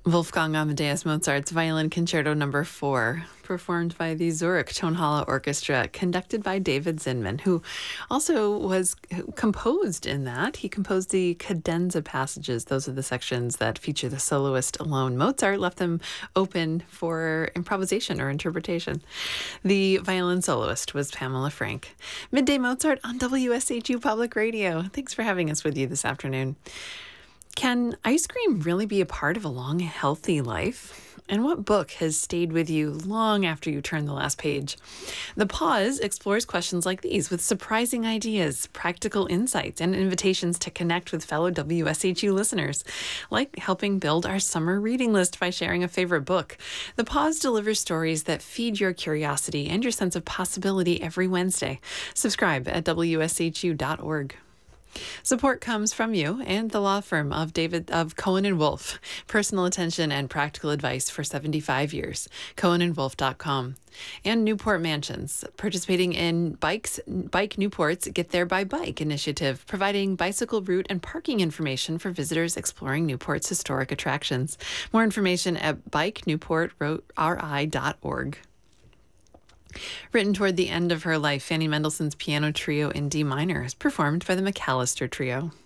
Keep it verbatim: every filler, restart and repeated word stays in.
Wolfgang Amadeus Mozart's Violin Concerto Number Four, performed by the Zurich Tonhalle Orchestra, conducted by David Zinman, who also was who composed in that. He composed the cadenza passages. Those are the sections that feature the soloist alone. Mozart left them open for improvisation or interpretation. The violin soloist was Pamela Frank. Midday Mozart on W S H U Public Radio. Thanks for having us with you this afternoon. Can ice cream really be a part of a long, healthy life? And what book has stayed with you long after you turn the last page? The Pause explores questions like these with surprising ideas, practical insights, and invitations to connect with fellow W S H U listeners, like helping build our summer reading list by sharing a favorite book. The Pause delivers stories that feed your curiosity and your sense of possibility every Wednesday. Subscribe at W S H U dot org. Support comes from you and the law firm of David of Cohen and Wolf. Personal attention and practical advice for seventy-five years. Cohen and Wolf dot com. And Newport Mansions, participating in Bikes Bike Newport's Get There by Bike initiative, providing bicycle route and parking information for visitors exploring Newport's historic attractions. More information at bike newport r i dot org. Written toward the end of her life, Fanny Mendelssohn's Piano Trio in D minor is performed by the McAllister Trio.